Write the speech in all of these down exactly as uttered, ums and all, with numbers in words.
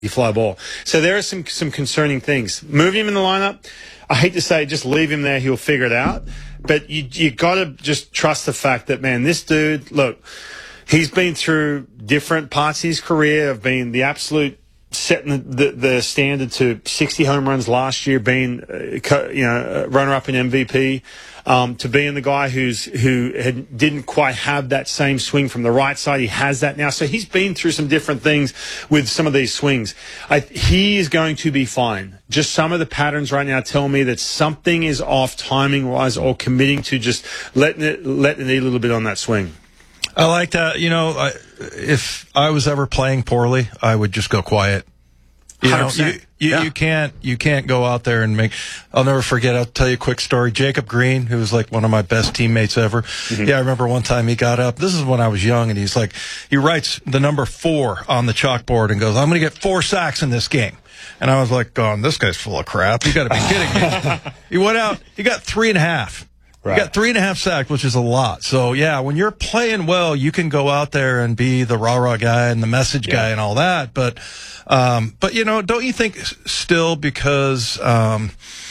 fly ball. So there are some some concerning things. Move him in the lineup. I hate to say it, just leave him there. He'll figure it out. But you you got to just trust the fact that, man, this dude, look, he's been through different parts of his career, have been the absolute setting the, the, the standard to sixty home runs last year, being uh, you know runner-up in M V P, um, to being the guy who's who had, didn't quite have that same swing from the right side. He has that now, so he's been through some different things with some of these swings. I, he is going to be fine. Just some of the patterns right now tell me that something is off timing-wise, or committing to just letting it letting it eat a little bit on that swing. I like that. You know, I, if I was ever playing poorly, I would just go quiet. You know, you, you, yeah. you can't you can't go out there and make. I'll never forget. I'll tell you a quick story. Jacob Green, who was like one of my best teammates ever. Mm-hmm. Yeah, I remember one time he got up. This is when I was young, and he's like, he writes the number four on the chalkboard and goes, "I'm going to get four sacks in this game." And I was like, "Going, this guy's full of crap. You got to be kidding me." He went out. He got three and a half. Right. You got three and a half sacks, which is a lot. So, yeah, when you're playing well, you can go out there and be the rah-rah guy and the message yeah. guy and all that. But, um, but you know, don't you think still because, um,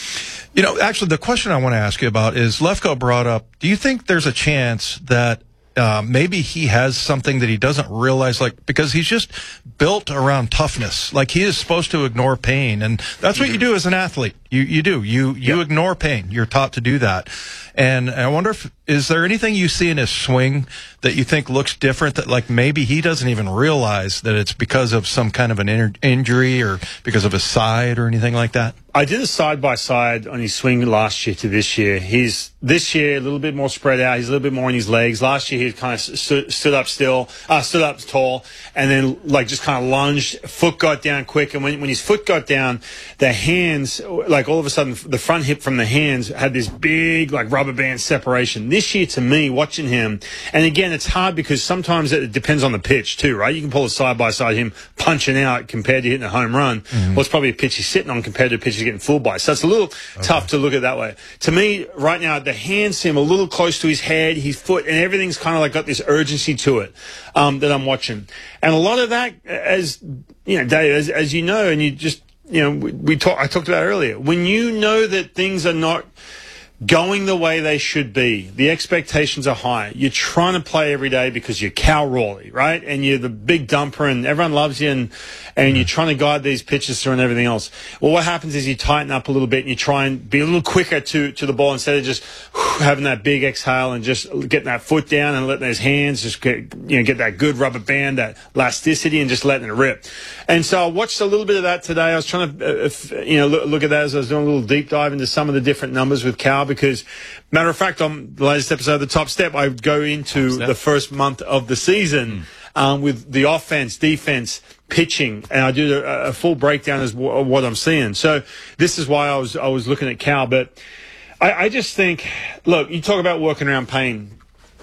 you know, actually the question I want to ask you about is Lefko brought up, do you think there's a chance that uh, maybe he has something that he doesn't realize, like, because he's just built around toughness. Like, he is supposed to ignore pain, and that's what you do as an athlete. You you do. You you yep. ignore pain. You're taught to do that. And I wonder if, is there anything you see in his swing that you think looks different, that like maybe he doesn't even realize that it's because of some kind of an in- injury or because of his side or anything like that? I did a side-by-side on his swing last year to this year. He's, this year, a little bit more spread out. He's a little bit more on his legs. Last year, he kind of stood, stood up still, uh, stood up tall, and then, like, just kind of lunged. Foot got down quick, and when, when his foot got down, the hands, like, all of a sudden, the front hip from the hands had this big, like, rubber band separation. This year, to me, watching him, and again, it's hard because sometimes it depends on the pitch, too, right? You can pull a side-by-side him punching out compared to hitting a home run. Mm-hmm. Well, it's probably a pitch he's sitting on compared to a pitch he's getting fooled by. So it's a little okay. tough to look at that way. To me, right now, the hands seem a little close to his head, his foot, and everything's kind of like got this urgency to it um, that I'm watching. And a lot of that, as you know, Dave, as, as you know, and you just, you know, we, we talk, I talked about earlier, when you know that things are not going the way they should be, the expectations are high. You're trying to play every day because you're Cal Raleigh, right? And you're the big dumper and everyone loves you, and, and you're trying to guide these pitches through and everything else. Well, what happens is you tighten up a little bit and you try and be a little quicker to, to the ball instead of just whew, having that big exhale and just getting that foot down and letting those hands just get, you know, get that good rubber band, that elasticity, and just letting it rip. And so I watched a little bit of that today. I was trying to, uh, if, you know, look, look at that as I was doing a little deep dive into some of the different numbers with Cal, because matter of fact, on the latest episode of the Top Step, I go into the first month of the season mm. um, with the offense, defense, pitching, and I do a, a full breakdown as w- of what I'm seeing. So this is why I was I was looking at Cal. But I, I just think, look, you talk about working around pain.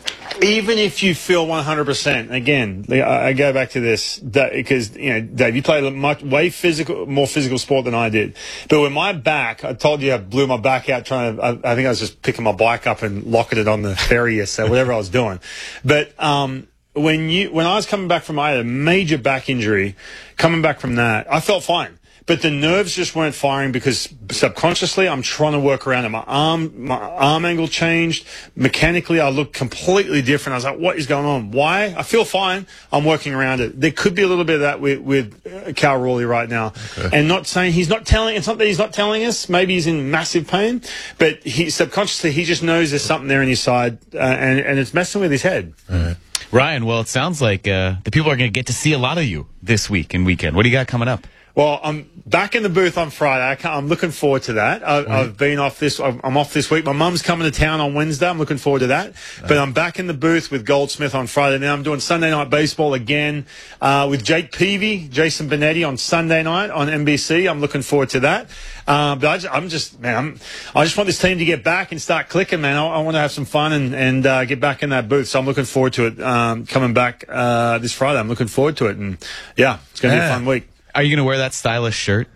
Even if you feel one hundred percent, again, I go back to this because, you know, Dave, you played a much, way physical, more physical sport than I did. But with my back, I told you I blew my back out trying to, I, I think I was just picking my bike up and locking it on the ferry yesterday, whatever I was doing. But, um, when you, when I was coming back from, I had a major back injury, coming back from that, I felt fine. But the nerves just weren't firing because subconsciously I'm trying to work around it. My arm, my arm angle changed. Mechanically, I looked completely different. I was like, what is going on? Why? I feel fine. I'm working around it. There could be a little bit of that with, with Cal Raleigh right now. Okay. And not saying he's not telling, it's not that he's not telling us. Maybe he's in massive pain, but he subconsciously, he just knows there's something there in his side, uh, and, and it's messing with his head. All right. Ryan, well, it sounds like uh, the people are going to get to see a lot of you this week and weekend. What do you got coming up? Well, I'm back in the booth on Friday. I can't, I'm looking forward to that. I, right. I've been off this. I'm off this week. My mum's coming to town on Wednesday. I'm looking forward to that. Right. But I'm back in the booth with Goldsmith on Friday. Now I'm doing Sunday Night Baseball again uh, with Jake Peavy, Jason Benetti on Sunday night on N B C. I'm looking forward to that. Uh, but I just, I'm just, man, I'm, I just want this team to get back and start clicking, man. I, I want to have some fun and, and uh, get back in that booth. So I'm looking forward to it. Um, coming back uh, this Friday. I'm looking forward to it. And yeah, it's going to yeah. be a fun week. Are you going to wear that stylish shirt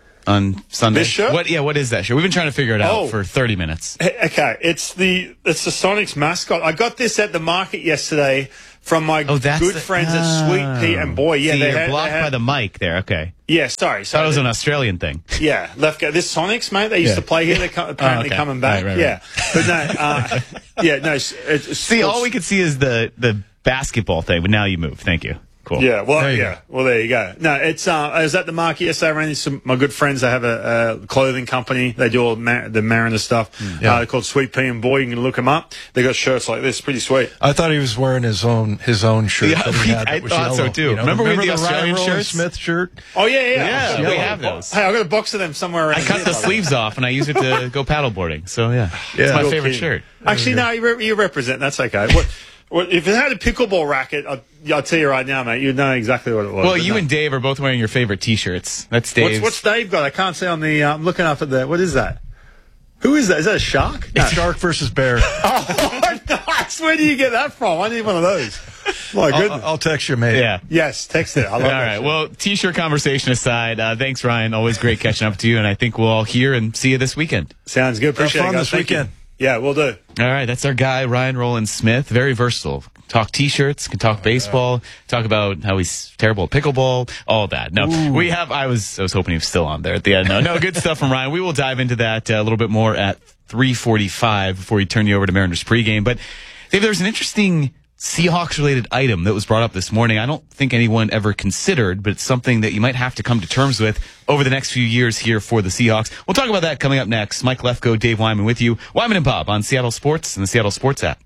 on Sunday? This shirt? What? Yeah, what is that shirt? We've been trying to figure it out oh. for thirty minutes. Okay, it's the it's the Sonics mascot. I got this at the market yesterday from my Oh, that's good the- friends at Sweet Pea and Boy. Yeah, See, they you're had, blocked they had, by the mic there. Okay. Yeah, sorry. Thought So it was an Australian thing. yeah, left go. This Sonics, mate. They used Yeah. to play here. They're co- apparently Oh, okay. coming back. Right, right, yeah, but no. Uh, yeah, no. It's, it's, See, all we could see is the the basketball thing, but now you move. Thank you. Cool. Yeah, well, There you yeah, well, there you go. No, it's. Uh, I was at the market yesterday. I ran into some my good friends. They have a, a clothing company. They do all mar- the Mariner stuff. Yeah. Uh, they're called Sweet Pea and Boy. You can look them up. They got shirts like this, pretty sweet. I thought he was wearing his own his own shirt. Yeah, that he had that I was thought so, yellow, too. you know? Remember we had the the Australian Ryan Roland shirts? Smith shirt? Oh yeah, yeah, Yeah, yeah. we have those. Hey, I got a box of them somewhere around. I cut here, the by way. sleeves off and I use it to go paddleboarding. So yeah, Yeah. it's my Real favorite keen. shirt. Actually, no, you, re- you represent. That's okay. What, what, if it had a pickleball racket, I'll, I'll tell you right now, mate, you'd know exactly what it was. Well, but you no. and Dave are both wearing your favorite T-shirts. That's Dave's. What's, what's Dave got? I can't see on the. Uh, I'm looking up at the. What is that? Who is that? Is that a shark? No. Shark versus bear. Oh, nice. Where do you get that from? I need one of those. My goodness. I'll, I'll text you, mate. Yeah. Yes, text it. I love All that right. shit. Well, T-shirt conversation aside, uh, thanks, Ryan. Always great catching up to you, and I think we'll all hear and see you this weekend. Sounds good. Appreciate fun it, guys. this Thank you. weekend. Yeah, we'll do. All right, that's our guy, Ryan Roland Smith. Very versatile. Talk T-shirts, can talk baseball, talk about how he's terrible at pickleball, all that. No, we have. I was I was hoping he was still on there at the end. No, no, good stuff from Ryan. We will dive into that uh, a little bit more at three forty-five before we turn you over to Mariners pregame. But Dave, there's an interesting Seahawks-related item that was brought up this morning. I don't think anyone ever considered, but it's something that you might have to come to terms with over the next few years here for the Seahawks. We'll talk about that coming up next. Mike Lefko, Dave Wyman with you. Wyman and Bob on Seattle Sports and the Seattle Sports app.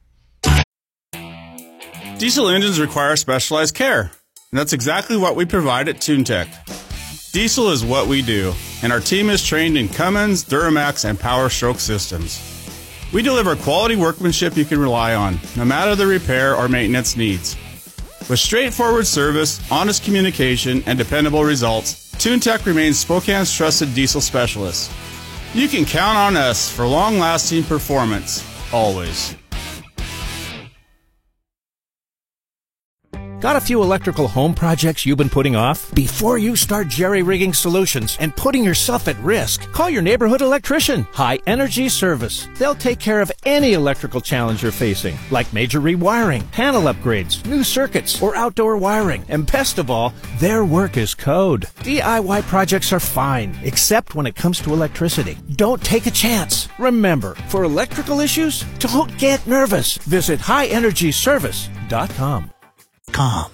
Diesel engines require specialized care, and that's exactly what we provide at TuneTech. Diesel is what we do, and our team is trained in Cummins, Duramax, and Power Stroke systems. We deliver quality workmanship you can rely on, no matter the repair or maintenance needs. With straightforward service, honest communication, and dependable results, TuneTech remains Spokane's trusted diesel specialist. You can count on us for long-lasting performance, always. Got a few electrical home projects you've been putting off? Before you start jerry-rigging solutions and putting yourself at risk, call your neighborhood electrician, High Energy Service. They'll take care of any electrical challenge you're facing, like major rewiring, panel upgrades, new circuits, or outdoor wiring. And best of all, their work is code. D I Y projects are fine, except when it comes to electricity. Don't take a chance. Remember, for electrical issues, don't get nervous. Visit high energy service dot com. Calm.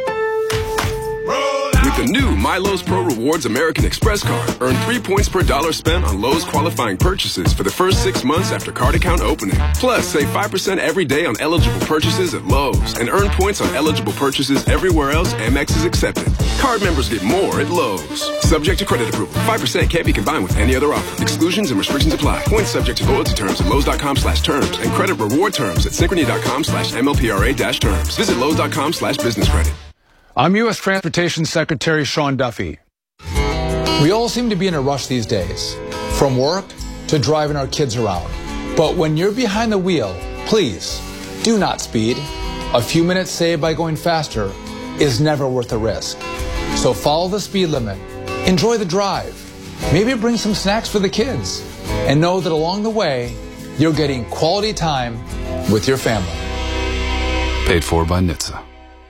With the new MyLowe's Pro Rewards American Express card, earn three points per dollar spent on Lowe's qualifying purchases for the first six months after card account opening. Plus, save five percent every day on eligible purchases at Lowe's and earn points on eligible purchases everywhere else Amex is accepted. Card members get more at Lowe's. Subject to credit approval. five percent can't be combined with any other offer. Exclusions and restrictions apply. Points subject to loyalty terms at Lowe's.com slash terms and credit reward terms at Synchrony.com slash MLPRA dash terms. Visit Lowe's.com slash business credit. I'm U S Transportation Secretary Sean Duffy. We all seem to be in a rush these days, from work to driving our kids around. But when you're behind the wheel, please do not speed. A few minutes saved by going faster is never worth the risk. So follow the speed limit, enjoy the drive, maybe bring some snacks for the kids, and know that along the way, you're getting quality time with your family. Paid for by N H T S A.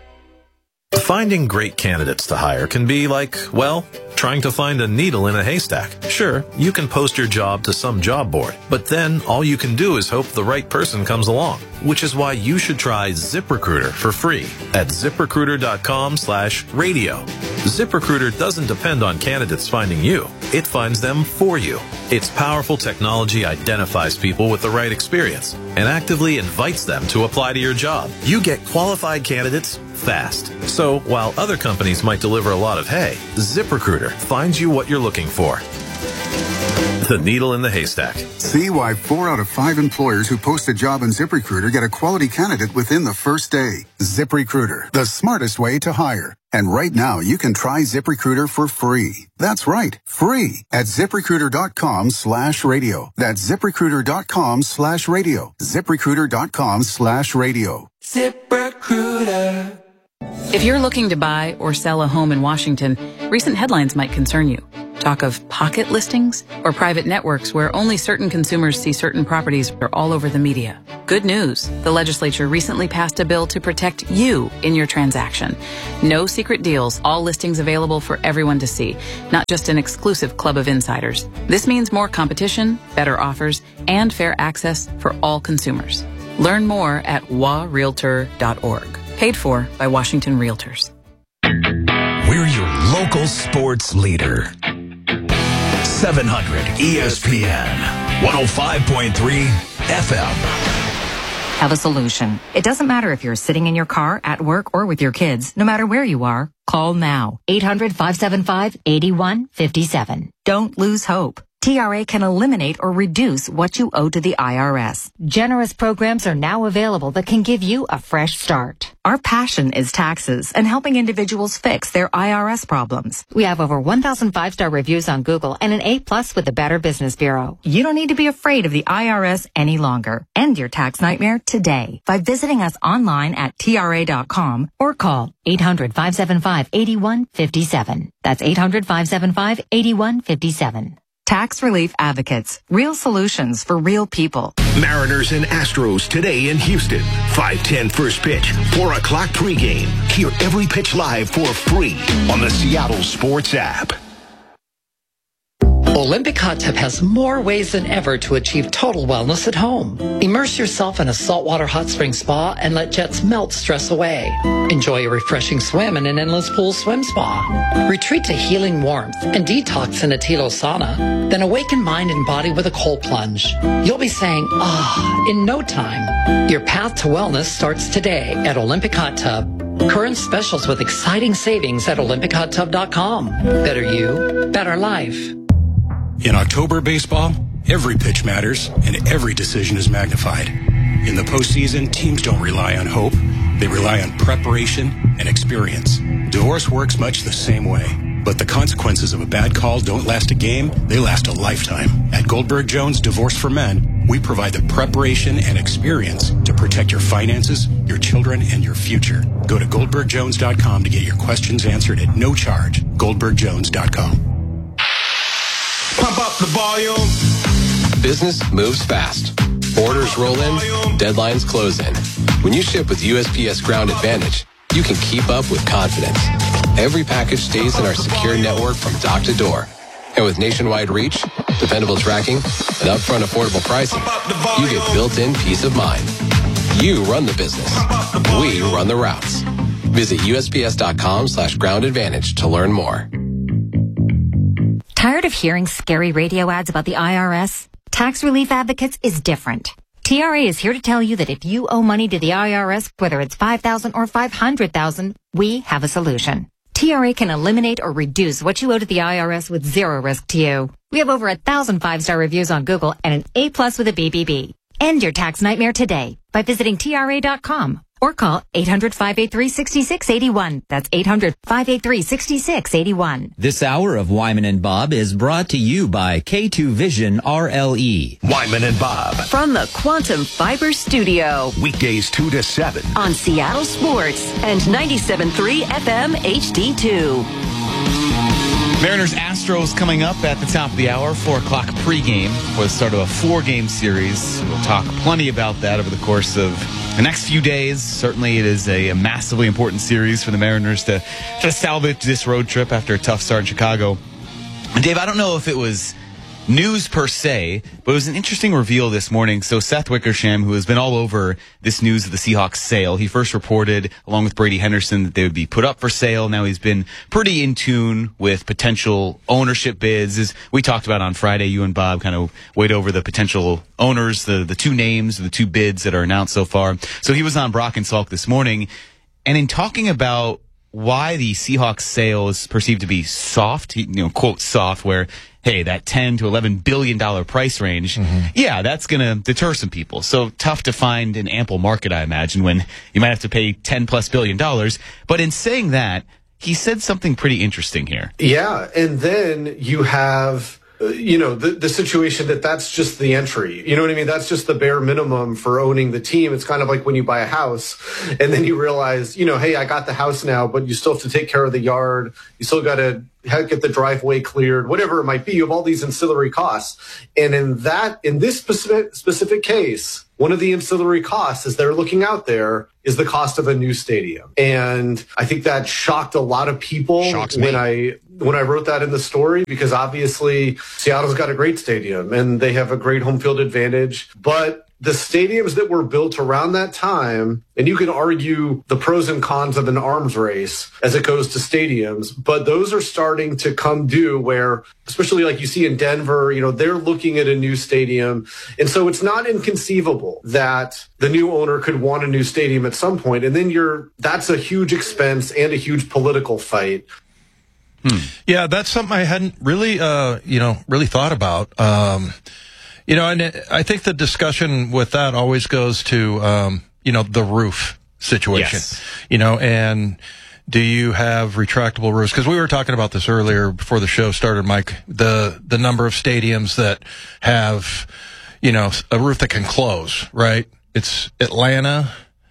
Finding great candidates to hire can be like, well, trying to find a needle in a haystack. Sure, you can post your job to some job board, but then all you can do is hope the right person comes along, which is why you should try ZipRecruiter for free at ZipRecruiter.com slash radio. ZipRecruiter doesn't depend on candidates finding you. It finds them for you. Its powerful technology identifies people with the right experience and actively invites them to apply to your job. You get qualified candidates fast. So while other companies might deliver a lot of hay, ZipRecruiter finds you what you're looking for. The needle in the haystack. See why four out of five employers who post a job in ZipRecruiter get a quality candidate within the first day. ZipRecruiter, the smartest way to hire. And right now, you can try ZipRecruiter for free. That's right, free at ZipRecruiter.com slash radio. That's ZipRecruiter.com slash radio. ZipRecruiter.com slash radio. ZipRecruiter. If you're looking to buy or sell a home in Washington, recent headlines might concern you. Talk of pocket listings or private networks where only certain consumers see certain properties are all over the media. Good news. The legislature recently passed a bill to protect you in your transaction. No secret deals, all listings available for everyone to see, not just an exclusive club of insiders. This means more competition, better offers, and fair access for all consumers. Learn more at w a realtor dot org. Paid for by Washington Realtors. We're your local sports leader. seven hundred E S P N, one oh five point three F M. Have a solution. It doesn't matter if you're sitting in your car, at work, or with your kids. No matter where you are, call now. eight hundred, five seven five, eight one five seven. Don't lose hope. T R A can eliminate or reduce what you owe to the I R S. Generous programs are now available that can give you a fresh start. Our passion is taxes and helping individuals fix their I R S problems. We have over one thousand five-star reviews on Google and an A plus with the Better Business Bureau. You don't need to be afraid of the I R S any longer. End your tax nightmare today by visiting us online at T R A dot com or call eight hundred, five seven five, eight one five seven. That's eight hundred, five seven five, eight one five seven. Tax Relief Advocates. Real solutions for real people. Mariners and Astros today in Houston. five ten first pitch, four o'clock pregame. Hear every pitch live for free on the Seattle Sports app. Olympic Hot Tub has more ways than ever to achieve total wellness at home. Immerse yourself in a saltwater hot spring spa and let jets melt stress away. Enjoy a refreshing swim in an endless pool swim spa. Retreat to healing warmth and detox in a Tilo sauna. Then awaken mind and body with a cold plunge. You'll be saying, ah, in no time. Your path to wellness starts today at Olympic Hot Tub. Current specials with exciting savings at olympic hot tub dot com. Better you, better life. In October baseball, every pitch matters and every decision is magnified. In the postseason, teams don't rely on hope. They rely on preparation and experience. Divorce works much the same way. But the consequences of a bad call don't last a game, they last a lifetime. At Goldberg Jones Divorce for Men, we provide the preparation and experience to protect your finances, your children, and your future. Go to goldberg jones dot com to get your questions answered at no charge. goldberg jones dot com. Pump up the volume. Business moves fast. Orders roll in, deadlines close in. When you ship with U S P S Ground Advantage, you can keep up with confidence. Every package stays in our secure network from dock to door. And with nationwide reach, dependable tracking, and upfront affordable pricing, you get built-in peace of mind. You run the business. We run the routes. Visit U S P S dot com slash ground advantage to learn more. Tired of hearing scary radio ads about the I R S? Tax Relief Advocates is different. T R A is here to tell you that if you owe money to the I R S, whether it's five thousand dollars or five hundred thousand dollars, we have a solution. T R A can eliminate or reduce what you owe to the I R S with zero risk to you. We have over a thousand five-star reviews on Google and an A plus with a B B B. End your tax nightmare today by visiting T R A dot com or call eight hundred, five eight three, six six eight one. That's eight hundred, five eight three, six six eight one. This hour of Wyman and Bob is brought to you by K two Vision R L E. Wyman and Bob. From the Quantum Fiber Studio. Weekdays two to seven. On Seattle Sports and ninety-seven point three F M H D two. Mariners Astros coming up at the top of the hour, four o'clock pregame for the start of a four-game series. We'll talk plenty about that over the course of the next few days. Certainly it is a, a massively important series for the Mariners to try to salvage this road trip after a tough start in Chicago. And Dave, I don't know if it was news per se, but it was an interesting reveal this morning. So Seth Wickersham, who has been all over this news of the Seahawks sale, he first reported, along with Brady Henderson, that they would be put up for sale. Now he's been pretty in tune with potential ownership bids. As we talked about on Friday, you and Bob kind of weighed over the potential owners, the, the two names, the two bids that are announced so far. So he was on Brock and Salk this morning, and in talking about why the Seahawks sale is perceived to be soft, he, you know, quote, soft, where, hey, that ten to eleven billion dollars price range, mm-hmm. yeah, that's going to deter some people. So tough to find an ample market, I imagine, when you might have to pay ten plus billion dollars. But in saying that, he said something pretty interesting here. Yeah, and then you have uh, you know, the, the situation that that's just the entry. You know what I mean? That's just the bare minimum for owning the team. It's kind of like when you buy a house and then you realize, you know, hey, I got the house now, but you still have to take care of the yard. You still got to get the driveway cleared, whatever it might be. You have all these ancillary costs. And in that, in this specific, specific case, one of the ancillary costs as they're looking out there is the cost of a new stadium. And I think that shocked a lot of people when I when I wrote that in the story, because obviously Seattle's got a great stadium and they have a great home field advantage. But the stadiums that were built around that time, and you can argue the pros and cons of an arms race as it goes to stadiums, but those are starting to come due where, especially like you see in Denver, you know, they're looking at a new stadium. And so it's not inconceivable that the new owner could want a new stadium at some point. And then you're, that's a huge expense and a huge political fight. Hmm. Yeah, that's something I hadn't really, uh, you know, really thought about. Um, You know, and I think the discussion with that always goes to, um, you know, the roof situation, yes. you know, and do you have retractable roofs? Because we were talking about this earlier before the show started, Mike, the, the number of stadiums that have, you know, a roof that can close, right? It's Atlanta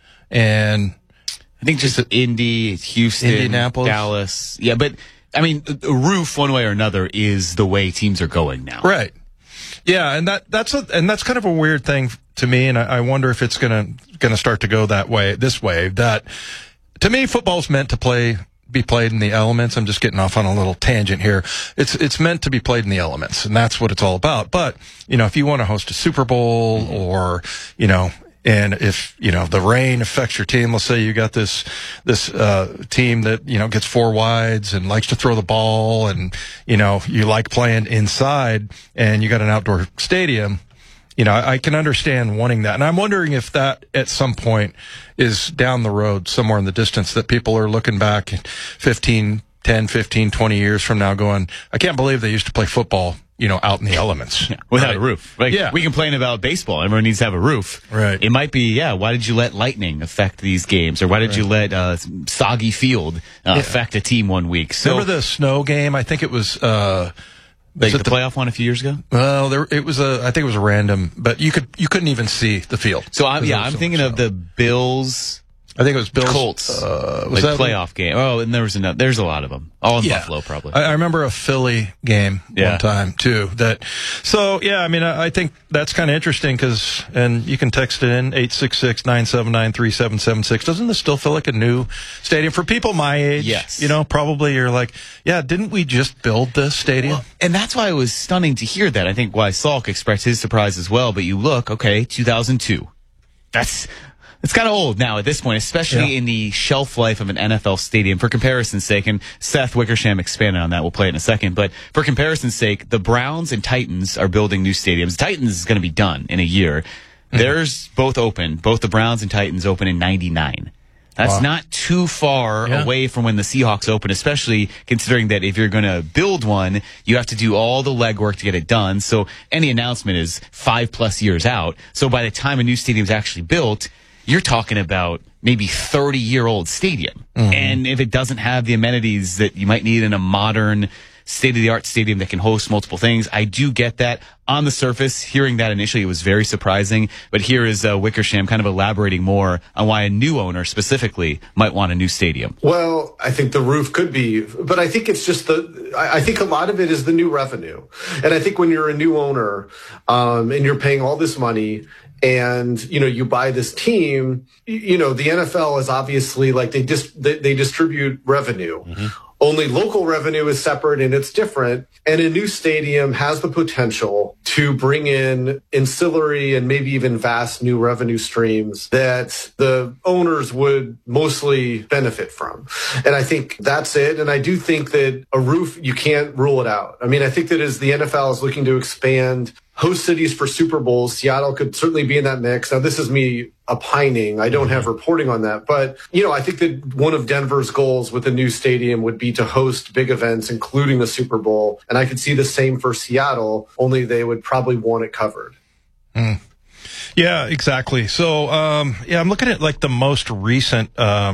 and I think just Indy, Houston, Indianapolis, Dallas. Yeah, but I mean, a roof one way or another is the way teams are going now. Right. Yeah, and that that's a, and that's kind of a weird thing to me, and I, I wonder if it's gonna gonna start to go that way, this way. That to me, football's meant to play be played in the elements. I'm just getting off on a little tangent here. It's it's meant to be played in the elements, and that's what it's all about. But you know, if you want to host a Super Bowl, mm-hmm. or you know. And if, you know, the rain affects your team, let's say you got this, this, uh, team that, you know, gets four wides and likes to throw the ball and, you know, you like playing inside and you got an outdoor stadium, you know, I, I can understand wanting that. And I'm wondering if that at some point is down the road somewhere in the distance that people are looking back fifteen, ten, fifteen, twenty years from now going, I can't believe they used to play football, you know, out in the elements. Yeah, without right? a roof. Like, yeah. We complain about baseball. Everyone needs to have a roof. Right. It might be, yeah, why did you let lightning affect these games? Or why did right. you let uh, soggy field uh, yeah. affect a team one week? So, remember the snow game? I think it was... Uh, like was the, the playoff one a few years ago? Well, there it was a. I think it was a random, but you could you couldn't even see the field. So I'm, yeah, I'm so thinking of the Bills... I think it was Bills. Colts. Uh, like was that playoff one? game. Oh, and there was another. There's a lot of them. All in yeah. Buffalo, probably. I, I remember a Philly game yeah. one time too. That. So yeah, I mean, I, I think that's kind of interesting because, and you can text it in eight six six nine seven nine three seven seven six. Doesn't this still feel like a new stadium for people my age? Yes. You know, probably you're like, yeah, didn't we just build this stadium? Well, and that's why it was stunning to hear that. I think why Salk expressed his surprise as well. But you look, okay, two thousand two. That's. It's kind of old now at this point, especially yeah. in the shelf life of an N F L stadium. For comparison's sake, and Seth Wickersham expanded on that. We'll play it in a second. But for comparison's sake, the Browns and Titans are building new stadiums. Titans is going to be done in a year. Mm-hmm. Theirs both open. Both the Browns and Titans open in ninety-nine. That's wow. not too far yeah. away from when the Seahawks open, especially considering that if you're going to build one, you have to do all the legwork to get it done. So any announcement is five plus years out. So by the time a new stadium is actually built, you're talking about maybe thirty-year-old stadium. Mm-hmm. And if it doesn't have the amenities that you might need in a modern, state-of-the-art stadium that can host multiple things, I do get that. On the surface, hearing that initially, it was very surprising. But here is uh, Wickersham kind of elaborating more on why a new owner specifically might want a new stadium. Well, I think the roof could be, but I think it's just the, I think a lot of it is the new revenue. And I think when you're a new owner um, and you're paying all this money, and, you know, you buy this team, you know, the N F L is obviously like they dis- they, they distribute revenue. Mm-hmm. Only local revenue is separate and it's different. And a new stadium has the potential to bring in ancillary and maybe even vast new revenue streams that the owners would mostly benefit from. And I think that's it. And I do think that a roof, you can't rule it out. I mean, I think that as the N F L is looking to expand host cities for Super Bowls, Seattle could certainly be in that mix. Now, this is me opining. I don't have reporting on that. But, you know, I think that one of Denver's goals with a new stadium would be to host big events, including the Super Bowl. And I could see the same for Seattle, only they would probably want it covered. Mm. Yeah, exactly. So, um, yeah, I'm looking at like the most recent um,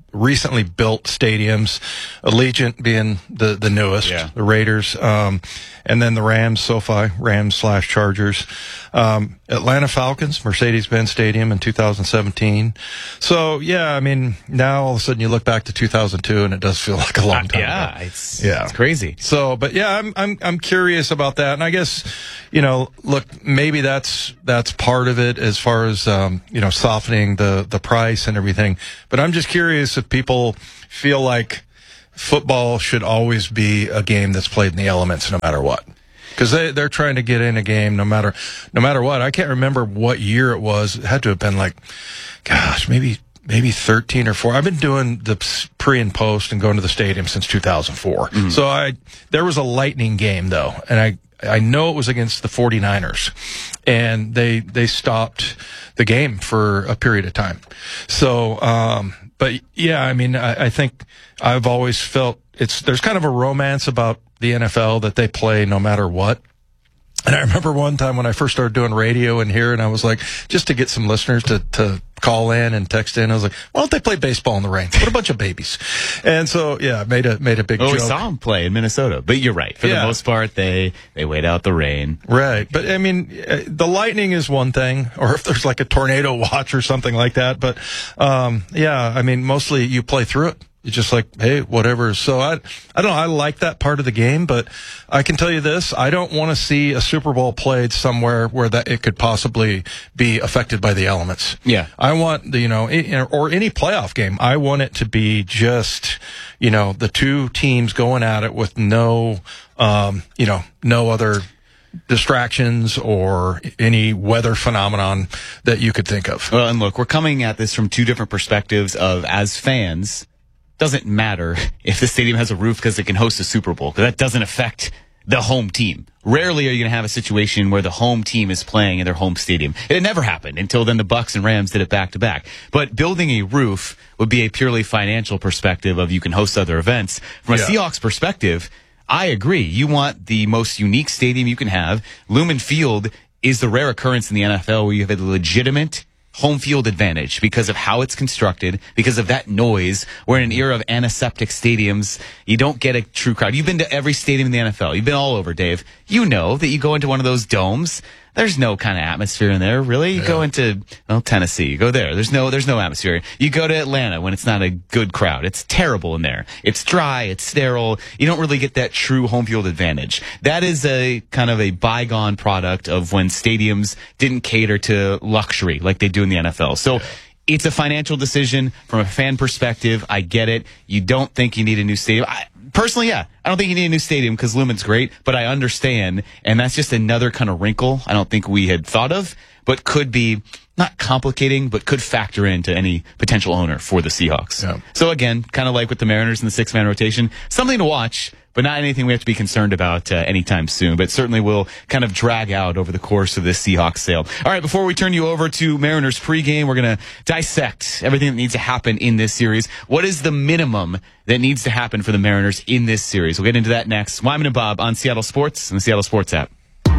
recently built stadiums, Allegiant being the, the newest, Yeah. the Raiders, um, and then the Rams, SoFi, Rams slash Chargers, um, Atlanta Falcons, Mercedes-Benz Stadium in two thousand seventeen. So, yeah, I mean, now all of a sudden you look back to two thousand two and it does feel like a long time Uh, yeah, ago. it's, Yeah. it's crazy. So, but yeah, I'm, I'm, I'm curious about that. And I guess, you know, look, maybe that's, that's part of it as far as, um, you know, softening the, the price and everything. But I'm just curious if people feel like football should always be a game that's played in the elements no matter what. Because they, they're trying to get in a game no matter, no matter what. I can't remember what year it was. It had to have been like, gosh, maybe, maybe thirteen or four. I've been doing the pre and post and going to the stadium since two thousand four. Mm-hmm. So I, there was a lightning game though. And I, I know it was against the forty-niners, and they, they stopped the game for a period of time. So, um, but yeah, I mean, I, I think I've always felt it's, there's kind of a romance about the N F L that they play no matter what. And I remember one time when I first started doing radio in here, and I was like, just to get some listeners to, to call in and text in, I was like, why don't they play baseball in the rain? What a bunch of babies. And so, yeah, made a, made a big well, joke. We saw them play in Minnesota, but you're right. For Yeah. the most part, they, they wait out the rain. Right. But I mean, uh, the lightning is one thing, or if there's like a tornado watch or something like that. But, um, yeah, I mean, mostly you play through it. It's just like, hey, whatever. So I, I don't know. I like that part of the game, but I can tell you this. I don't want to see a Super Bowl played somewhere where that it could possibly be affected by the elements. Yeah. I want the, you know, or any playoff game. I want it to be just, you know, the two teams going at it with no, um, you know, no other distractions or any weather phenomenon that you could think of. Well, and look, we're coming at this from two different perspectives of, as fans, doesn't matter if the stadium has a roof because it can host a Super Bowl, because that doesn't affect the home team. Rarely are you going to have a situation where the home team is playing in their home stadium. It never happened until then the Bucks and Rams did it back to back. But building a roof would be a purely financial perspective of you can host other events. From a Yeah. Seahawks perspective, I agree. You want the most unique stadium you can have. Lumen Field is the rare occurrence in the N F L where you have a legitimate home field advantage because of how it's constructed, because of that noise. We're in an era of antiseptic stadiums. You don't get a true crowd. You've been to every stadium in the N F L. You've been all over, Dave. You know that you go into one of those domes, there's no kind of atmosphere in there, really. You yeah. go into, well, Tennessee, you go there. There's no, there's no atmosphere. You go to Atlanta when it's not a good crowd. It's terrible in there. It's dry. It's sterile. You don't really get that true home field advantage. That is a kind of a bygone product of when stadiums didn't cater to luxury like they do in the N F L. So, yeah. It's a financial decision from a fan perspective. I get it. You don't think you need a new stadium. I, personally, yeah. I don't think you need a new stadium because Lumen's great, but I understand. And that's just another kind of wrinkle I don't think we had thought of, but could be not complicating, but could factor into any potential owner for the Seahawks. Yeah. So again, kind of like with the Mariners and the six-man rotation, something to watch, but not anything we have to be concerned about uh, anytime soon, but certainly will kind of drag out over the course of this Seahawks sale. All right, before we turn you over to Mariners pregame, we're going to dissect everything that needs to happen in this series. What is the minimum that needs to happen for the Mariners in this series? We'll get into that next. Wyman and Bob on Seattle Sports and the Seattle Sports app.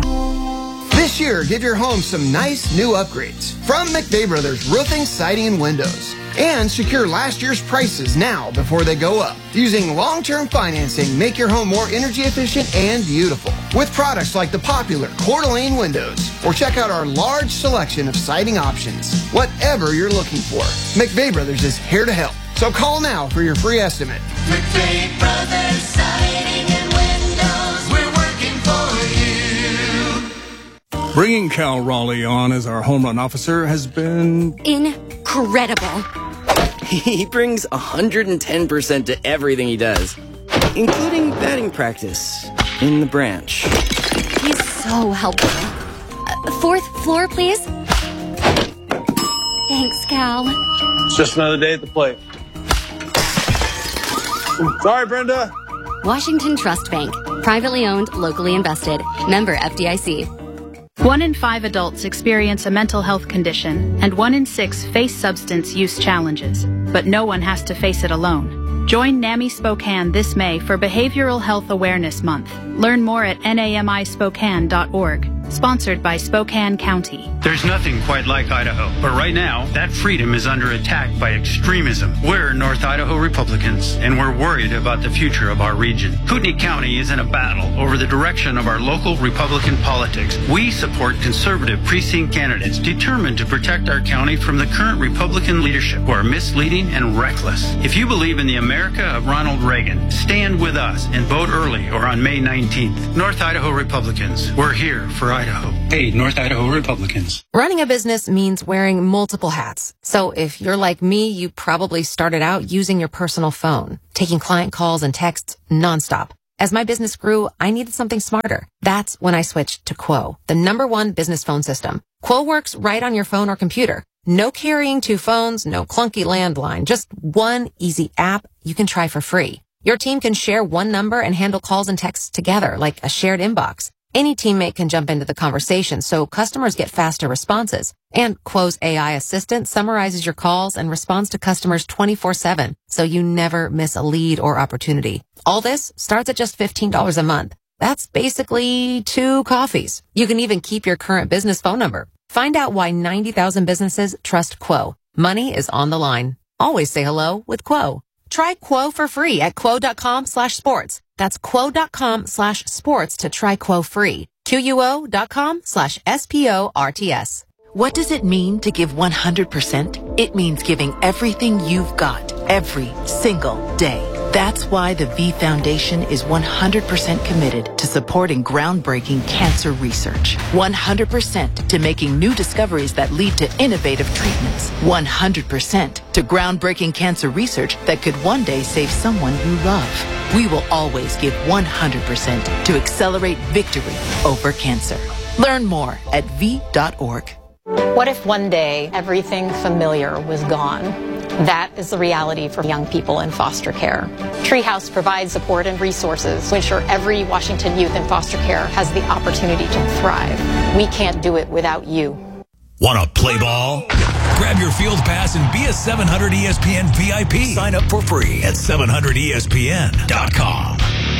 This year, give your home some nice new upgrades from McVay Brothers Roofing, Siding, and Windows. And secure last year's prices now before they go up. Using long-term financing, make your home more energy efficient and beautiful. With products like the popular Coeur d'Alene windows. Or check out our large selection of siding options. Whatever you're looking for, McVay Brothers is here to help. So call now for your free estimate. McVay Brothers Siding and Windows, we're working for you. Bringing Cal Raleigh on as our home run officer has been incredible. He brings one hundred ten percent to everything he does, including batting practice in the branch. He's so helpful. Uh, fourth floor, please. Thanks, Cal. It's just another day at the plate. Sorry, Brenda. Washington Trust Bank. Privately owned, locally invested. Member F D I C. One in five adults experience a mental health condition, and one in six face substance use challenges. But no one has to face it alone. Join NAMI Spokane this May for Behavioral Health Awareness Month. Learn more at N A M I Spokane dot org. Sponsored by Spokane County. There's nothing quite like Idaho, but right now, that freedom is under attack by extremism. We're North Idaho Republicans, and we're worried about the future of our region. Kootenai County is in a battle over the direction of our local Republican politics. We support conservative precinct candidates determined to protect our county from the current Republican leadership who are misleading and reckless. If you believe in the America of Ronald Reagan, stand with us and vote early or on May nineteenth. North Idaho Republicans, we're here for Idaho. Hey, North Idaho Republicans. Running a business means wearing multiple hats. So if you're like me, you probably started out using your personal phone, taking client calls and texts nonstop. As my business grew, I needed something smarter. That's when I switched to Quo, the number one business phone system. Quo works right on your phone or computer. No carrying two phones, no clunky landline, just one easy app you can try for free. Your team can share one number and handle calls and texts together like a shared inbox. Any teammate can jump into the conversation, so customers get faster responses. And Quo's A I assistant summarizes your calls and responds to customers twenty-four seven, so you never miss a lead or opportunity. All this starts at just fifteen dollars a month. That's basically two coffees. You can even keep your current business phone number. Find out why ninety thousand businesses trust Quo. Money is on the line. Always say hello with Quo. Try Quo for free at quo.com slash sports. That's quo.com slash sports to try Quo free. Q-U-O.com slash S-P-O-R-T-S. What does it mean to give one hundred percent? It means giving everything you've got every single day. That's why the V Foundation is one hundred percent committed to supporting groundbreaking cancer research. one hundred percent to making new discoveries that lead to innovative treatments. one hundred percent to groundbreaking cancer research that could one day save someone you love. We will always give one hundred percent to accelerate victory over cancer. Learn more at V dot org. What if one day everything familiar was gone? That is the reality for young people in foster care. Treehouse provides support and resources to ensure every Washington youth in foster care has the opportunity to thrive. We can't do it without you. Want to play ball? Grab your field pass and be a seven hundred E S P N V I P. Sign up for free at seven hundred E S P N dot com.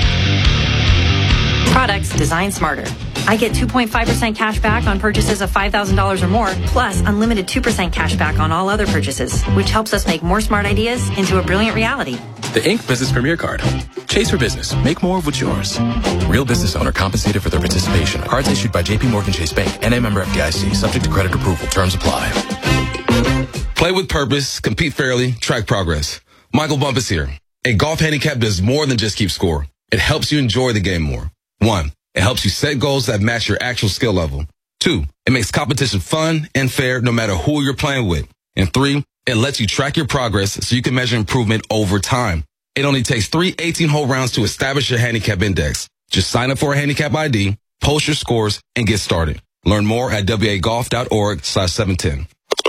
Products designed smarter. I get two point five percent cash back on purchases of five thousand dollars or more, plus unlimited two percent cash back on all other purchases, which helps us make more smart ideas into a brilliant reality. The Inc Business Premier Card. Chase for business. Make more of what's yours. Real business owner compensated for their participation. Cards issued by J P Morgan Chase Bank. N A member F D I C. Subject to credit approval. Terms apply. Play with purpose. Compete fairly. Track progress. Michael Bumpus here. A golf handicap does more than just keep score. It helps you enjoy the game more. One, it helps you set goals that match your actual skill level. Two, it makes competition fun and fair no matter who you're playing with. And three, it lets you track your progress so you can measure improvement over time. It only takes three eighteen-hole rounds to establish your handicap index. Just sign up for a handicap I D, post your scores, and get started. Learn more at W A golf dot org slash seven ten.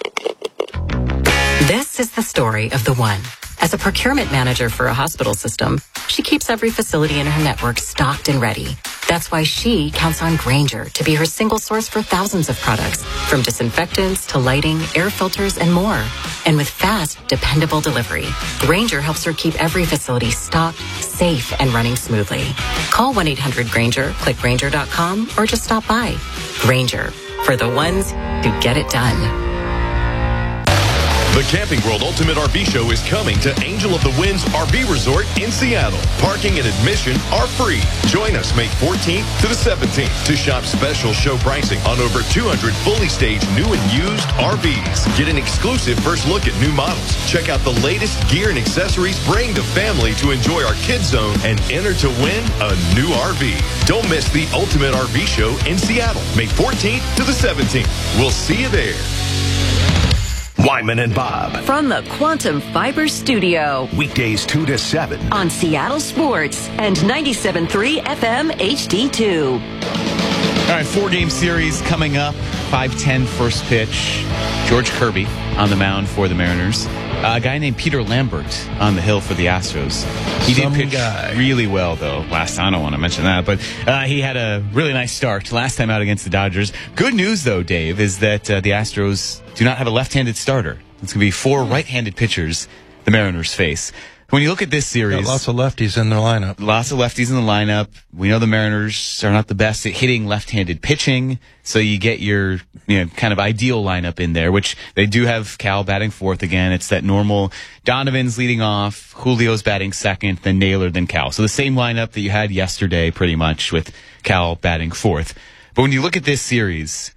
This is the story of the one. As a procurement manager for a hospital system, she keeps every facility in her network stocked and ready. That's why she counts on Grainger to be her single source for thousands of products, from disinfectants to lighting, air filters, and more. And with fast, dependable delivery, Grainger helps her keep every facility stocked, safe, and running smoothly. Call one eight hundred Grainger, click Grainger dot com, or just stop by. Grainger, for the ones who get it done. The Camping World Ultimate R V Show is coming to Angel of the Winds R V Resort in Seattle. Parking and admission are free. Join us May fourteenth to the seventeenth to shop special show pricing on over two hundred fully staged new and used R Vs. Get an exclusive first look at new models. Check out the latest gear and accessories. Bring the family to enjoy our Kids Zone and enter to win a new R V. Don't miss the Ultimate R V Show in Seattle, May fourteenth to the seventeenth. We'll see you there. Wyman and Bob. From the Quantum Fiber Studio. Weekdays two to seven. On Seattle Sports and ninety-seven point three F M H D two. All right, four-game series coming up. five ten first pitch. George Kirby on the mound for the Mariners. Uh, a guy named Peter Lambert on the hill for the Astros. He Some did pitch guy. really well, though. Last time, I don't want to mention that, but uh, he had a really nice start last time out against the Dodgers. Good news, though, Dave, is that uh, the Astros do not have a left-handed starter. It's going to be four right-handed pitchers the Mariners face. When you look at this series, got lots of lefties in their lineup. Lots of lefties in the lineup. We know the Mariners are not the best at hitting left-handed pitching, so you get your you know kind of ideal lineup in there, which they do have Cal batting fourth again. It's that normal Donovan's leading off, Julio's batting second, then Naylor, then Cal. So the same lineup that you had yesterday, pretty much, with Cal batting fourth. But when you look at this series,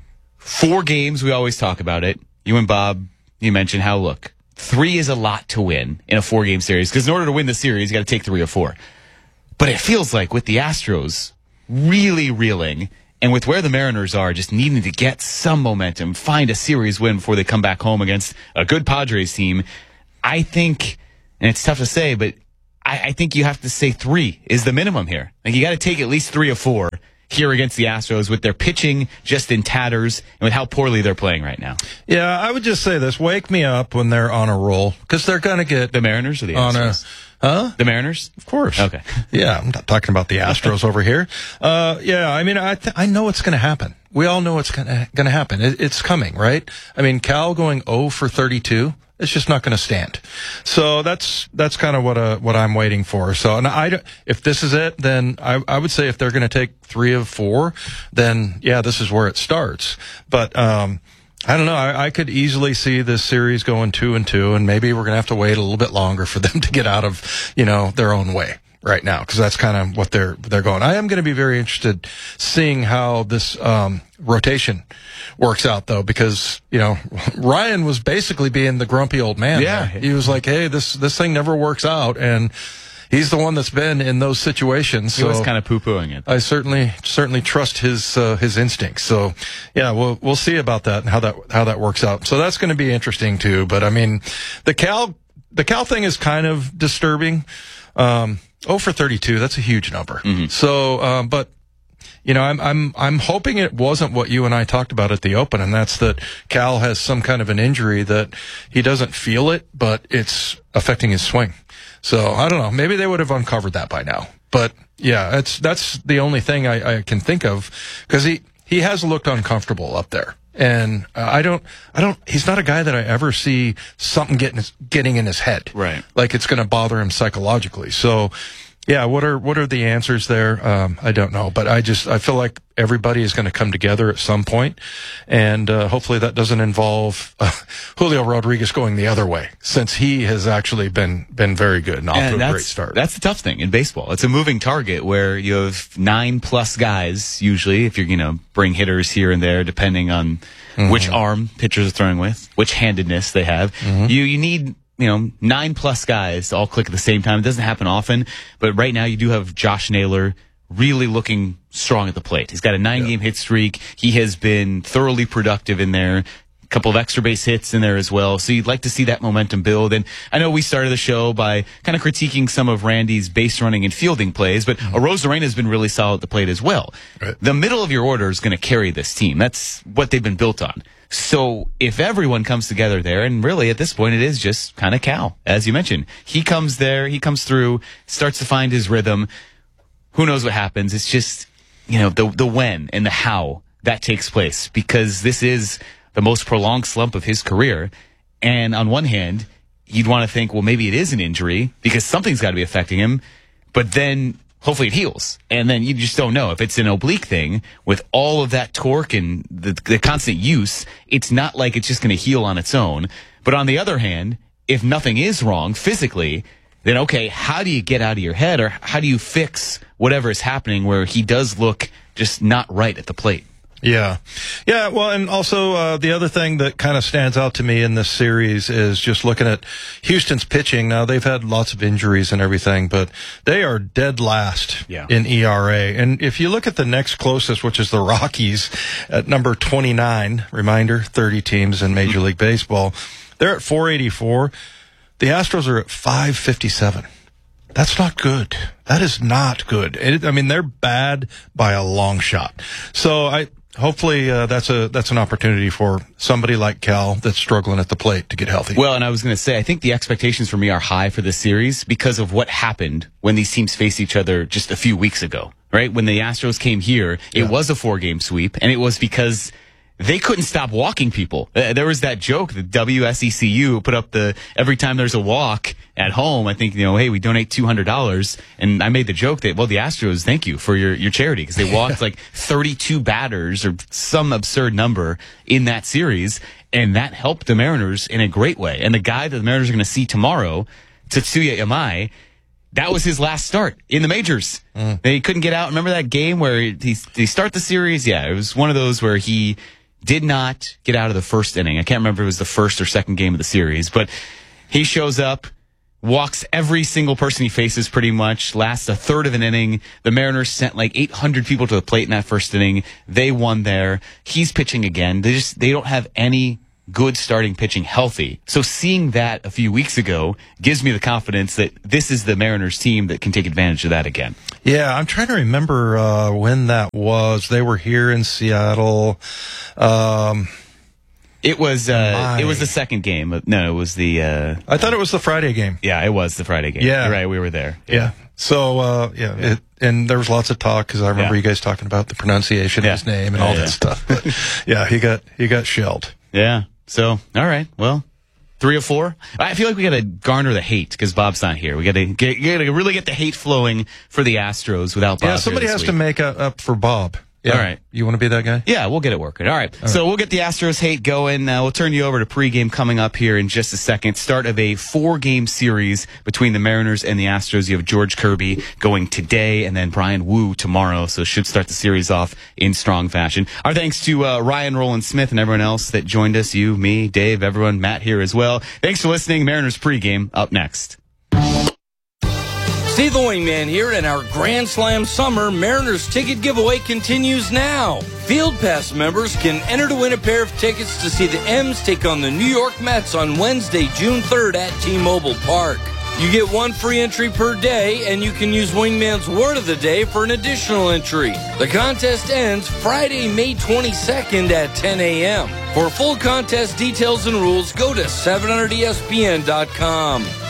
four games, we always talk about it. You and Bob, you mentioned how, look, three is a lot to win in a four-game series, because in order to win the series, you got to take three or four. But it feels like with the Astros really reeling, and with where the Mariners are, just needing to get some momentum, find a series win before they come back home against a good Padres team, I think, and it's tough to say, but I, I think you have to say three is the minimum here. Like, you got to take at least three or four here against the Astros with their pitching just in tatters and with how poorly they're playing right now. Yeah, I would just say this. Wake me up when they're on a roll, because they're going to get... The Mariners or the on Astros? A, huh? The Mariners? Of course. Okay. Yeah, I'm not talking about the Astros over here. Uh, yeah, I mean, I th- I know it's going to happen. We all know it's going to happen. It, it's coming, right? I mean, Cal going oh for thirty-two. It's just not going to stand. So that's that's kind of what uh, what I'm waiting for. So, and I, if this is it, then I, I would say if they're going to take three of four, then yeah, this is where it starts. But um, I don't know. I, I could easily see this series going two and two, and maybe we're going to have to wait a little bit longer for them to get out of you know their own way right now, because that's kind of what they're they're going. I am going to be very interested seeing how this um, rotation works out, though, because you know Ryan was basically being the grumpy old man. Yeah, there. He was like, "Hey, this this thing never works out," and he's the one that's been in those situations. He so was kind of poo-pooing it. I certainly certainly trust his uh, his instincts. So yeah, we'll we'll see about that and how that how that works out. So that's going to be interesting too. But I mean, the Cal the Cal thing is kind of disturbing. Um, oh for thirty-two, that's a huge number. Mm-hmm. So, um, but, you know, I'm, I'm, I'm hoping it wasn't what you and I talked about at the Open, and that's that Cal has some kind of an injury that he doesn't feel it, but it's affecting his swing. So, I don't know. Maybe they would have uncovered that by now. But, yeah, it's, that's the only thing I, I can think of, because he, he has looked uncomfortable up there. And uh, I don't, I don't, he's not a guy that I ever see something getting, getting in his head. Right. Like it's going to bother him psychologically. So, yeah, what are, what are the answers there? Um, I don't know, but I just, I feel like everybody is going to come together at some point, and uh, hopefully that doesn't involve uh, Julio Rodriguez going the other way, since he has actually been, been very good and off and to a that's, great start. That's the tough thing in baseball. It's a moving target where you have nine plus guys, usually, if you're, you know, bring hitters here and there, depending on mm-hmm. which arm pitchers are throwing with, which handedness they have. Mm-hmm. You, you need, you know, nine plus guys to all click at the same time. It doesn't happen often, but right now you do have Josh Naylor really looking strong at the plate. He's got a nine game hit streak. He has been thoroughly productive in there. A couple of extra base hits in there as well. So you'd like to see that momentum build. And I know we started the show by kind of critiquing some of Randy's base running and fielding plays, but mm-hmm. Arozarena has been really solid at the plate as well. Right. The middle of your order is going to carry this team. That's what they've been built on. So if everyone comes together there, and really at this point it is just kind of Cal, as you mentioned. He comes there, he comes through, starts to find his rhythm. Who knows what happens? It's just, you know, the the when and the how that takes place, because this is the most prolonged slump of his career. And on one hand, you'd want to think, well, maybe it is an injury because something's got to be affecting him. But then hopefully it heals. And then you just don't know. If it's an oblique thing with all of that torque and the, the constant use, it's not like it's just going to heal on its own. But on the other hand, if nothing is wrong physically, then okay, how do you get out of your head, or how do you fix whatever is happening where he does look just not right at the plate? Yeah. Yeah, well, and also uh, the other thing that kind of stands out to me in this series is just looking at Houston's pitching. Now, they've had lots of injuries and everything, but they are dead last yeah. in E R A. And if you look at the next closest, which is the Rockies at number twenty-nine, reminder, thirty teams in Major League Baseball, they're at four eighty-four. The Astros are at five fifty-seven. That's not good. That is not good. It, I mean, they're bad by a long shot. So I... Hopefully, uh, that's a that's an opportunity for somebody like Cal that's struggling at the plate to get healthy. Well, and I was going to say, I think the expectations for me are high for this series because of what happened when these teams faced each other just a few weeks ago, right? When the Astros came here, it yeah. was a four-game sweep, and it was because they couldn't stop walking people. Uh, there was that joke that W S E C U put up the, every time there's a walk at home, I think, you know, hey, we donate two hundred dollars. And I made the joke that, well, the Astros, thank you for your, your charity, because they walked like thirty-two batters or some absurd number in that series. And that helped the Mariners in a great way. And the guy that the Mariners are going to see tomorrow, Tetsuya Yamai, that was his last start in the majors. Mm. They couldn't get out. Remember that game where he, he start the series? Yeah, it was one of those where he did not get out of the first inning. I can't remember if it was the first or second game of the series, but he shows up, walks every single person he faces pretty much, lasts a third of an inning. The Mariners sent like eight hundred people to the plate in that first inning. They won there. He's pitching again. They just, they don't have any good starting pitching healthy. So seeing that a few weeks ago gives me the confidence that this is the Mariners team that can take advantage of that again. Yeah, I'm trying to remember uh, when that was. They were here in Seattle. Um, it was uh, it was the second game. No, it was the... Uh, I thought it was the Friday game. Yeah, it was the Friday game. Yeah. You're right, we were there. Yeah. yeah. So, uh, yeah, yeah. It, and there was lots of talk because I remember yeah. you guys talking about the pronunciation yeah. of his name and yeah, all yeah. that stuff. But yeah, he got he got shelled. Yeah. So, all right. Well, three or four. I feel like we got to garner the hate because Bob's not here. We got to get, got to really get the hate flowing for the Astros without Bob. Yeah, somebody has week. to make up, up for Bob. Yeah. All right. You want to be that guy? Yeah, we'll get it working. All right. All so right. we'll get the Astros hate going. Uh, we'll turn you over to pregame coming up here in just a second. Start of a four-game series between the Mariners and the Astros. You have George Kirby going today and then Brian Wu tomorrow. So should start the series off in strong fashion. Our thanks to uh, Ryan Roland Smith and everyone else that joined us. You, me, Dave, everyone, Matt here as well. Thanks for listening. Mariners pregame up next. Steve the Wingman here, and our Grand Slam Summer Mariners ticket giveaway continues now. Field Pass members can enter to win a pair of tickets to see the M's take on the New York Mets on Wednesday, June third at T-Mobile Park. You get one free entry per day, and you can use Wingman's Word of the Day for an additional entry. The contest ends Friday, May twenty-second at ten a.m. For full contest details and rules, go to seven hundred E S P N dot com.